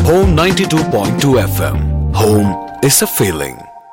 Home 92.2 FM. Home is a feeling.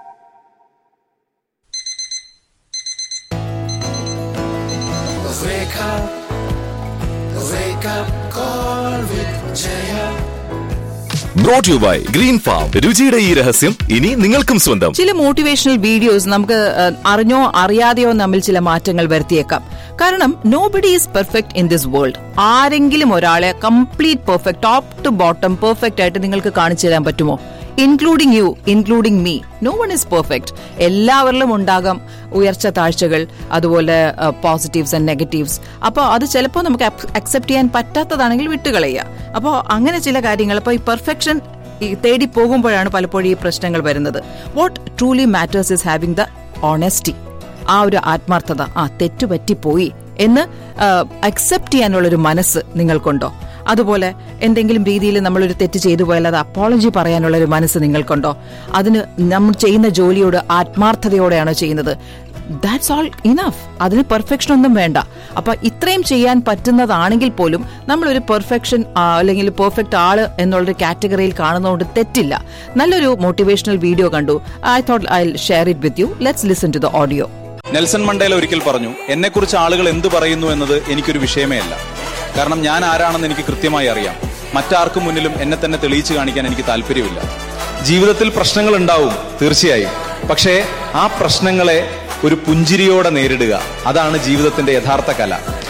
Wake up call with Jaya. Brought to you by Green Farm. രുചിയുടെ ഈ രഹസ്യം ഇനി നിങ്ങൾക്കും സ്വന്തം. ചില മോട്ടിവേഷണൽ വീഡിയോസ് നമുക്ക് അറിഞ്ഞോ അറിയാതെയോ നമ്മിൽ ചില മാറ്റങ്ങൾ വരുത്തിയേക്കാം. കാരണം nobody is perfect in this world. ആരെങ്കിലും ഒരാളെ complete perfect, top two bottom perfect ആയിട്ട് നിങ്ങൾക്ക് കാണിച്ചു തരാൻ പറ്റുമോ? Including U, including me. No one is perfect. എല്ലാവരിലും ഉണ്ടാകാം ഉയർച്ച താഴ്ചകൾ, അതുപോലെ പോസിറ്റീവ്സ് ആൻഡ് നെഗറ്റീവ്സ്. അപ്പോൾ അത് ചിലപ്പോൾ നമുക്ക് അക്സെപ്റ്റ് ചെയ്യാൻ പറ്റാത്തതാണെങ്കിൽ വിട്ടുകളയുക. അപ്പോൾ അങ്ങനെ ചില കാര്യങ്ങൾ, അപ്പോൾ ഈ പെർഫെക്ഷൻ തേടി പോകുമ്പോഴാണ് പലപ്പോഴും ഈ പ്രശ്നങ്ങൾ വരുന്നത്. What truly matters is having the honesty. ആ ഒരു ആത്മാർത്ഥത, തെറ്റുപറ്റിപ്പോയി എന്ന് അക്സെപ്റ്റ് ചെയ്യാനുള്ളൊരു മനസ്സ് നിങ്ങൾക്കുണ്ടോ? അതുപോലെ എന്തെങ്കിലും രീതിയിൽ നമ്മളൊരു തെറ്റ് ചെയ്തു പോയാൽ അത് അപ്പോളജി പറയാനുള്ള ഒരു മനസ്സ് നിങ്ങൾക്കുണ്ടോ? അതിന് നമ്മൾ ചെയ്യുന്ന ജോലിയോട് ആത്മാർത്ഥതയോടെയാണോ ചെയ്യുന്നത്? That's all enough. അതിന് പെർഫെക്ഷൻ ഒന്നും വേണ്ട. അപ്പൊ ഇത്രയും ചെയ്യാൻ പറ്റുന്നതാണെങ്കിൽ പോലും നമ്മളൊരു പെർഫെക്ഷൻ അല്ലെങ്കിൽ പെർഫെക്റ്റ് ആള് എന്നുള്ളൊരു കാറ്റഗറിയിൽ കാണുന്നതുകൊണ്ട് തെറ്റില്ല. നല്ലൊരു മോട്ടിവേഷണൽ വീഡിയോ കണ്ടു. I thought I share it with you. Let's listen to the audio. Nelson Mandela ഒരിക്കൽ പറഞ്ഞു, എന്നെക്കുറിച്ച് ആളുകൾ എന്ത് പറയുന്നു എന്നത് എനിക്കൊരു വിഷയമേ അല്ല. കാരണം ഞാൻ ആരാണെന്ന് എനിക്ക് കൃത്യമായി അറിയാം. മറ്റാർക്കും മുന്നിലും എന്നെ തന്നെ തെളിയിച്ചു കാണിക്കാൻ എനിക്ക് താല്പര്യമില്ല. ജീവിതത്തിൽ പ്രശ്നങ്ങൾ ഉണ്ടാവും, തീർച്ചയായും. പക്ഷേ ആ പ്രശ്നങ്ങളെ ഒരു പുഞ്ചിരിയോടെ നേരിടുക, അതാണ് ജീവിതത്തിന്റെ യഥാർത്ഥ കല.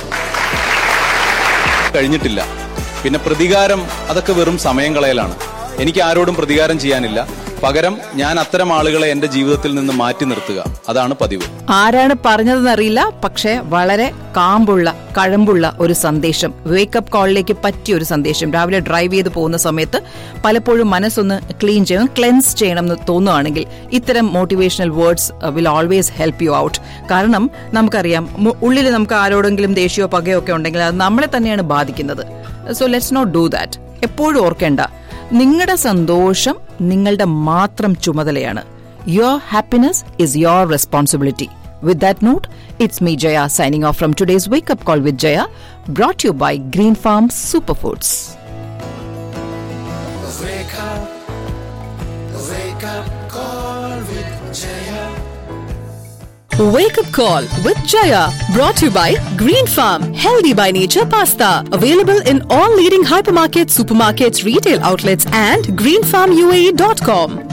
കഴിഞ്ഞിട്ടില്ല. പിന്നെ പ്രതികാരം, അതൊക്കെ വെറും സമയം കളയലാണ്. എനിക്ക് ആരോടും പ്രതികാരം ചെയ്യാനില്ല. പകരം ഞാൻ അത്തരം ആളുകളെ എന്റെ ജീവിതത്തിൽ നിന്ന് മാറ്റി നിർത്തുക, അതാണ് പതിവ്. ആരാണ് പറഞ്ഞതെന്നറിയില്ല, പക്ഷെ വളരെ കാമ്പുള്ള, കഴമ്പുള്ള ഒരു സന്ദേശം, വേക്കപ്പ് കോളിലേക്ക് പറ്റിയ ഒരു സന്ദേശം. രാവിലെ ഡ്രൈവ് ചെയ്ത് പോകുന്ന സമയത്ത് പലപ്പോഴും മനസ്സൊന്ന് ക്ലീൻ ചെയ്യണം, ക്ലെൻസ് ചെയ്യണം എന്ന് തോന്നുകയാണെങ്കിൽ ഇത്തരം motivational words will always help you out. കാരണം നമുക്കറിയാം, ഉള്ളിൽ നമുക്ക് ആരോടെങ്കിലും ദേഷ്യമോ പകയോ ഒക്കെ ഉണ്ടെങ്കിൽ അത് നമ്മളെ തന്നെയാണ് ബാധിക്കുന്നത്. So let's not do that. എപ്പോഴും ഓർക്കേണ്ട, നിങ്ങളുടെ സന്തോഷം നിങ്ങളുടെ മാത്രം ചുമതലയാണ്. Your happiness is your responsibility. With that note, it's me Jaya signing off from today's Wake Up Call with Jaya, brought to you by Green Farm Superfoods. Wake up call with Jaya. Wake Up Call with Jaya, brought to you by Green Farm, healthy by nature pasta, available in all leading hypermarkets, supermarkets, retail outlets and greenfarmuae.com.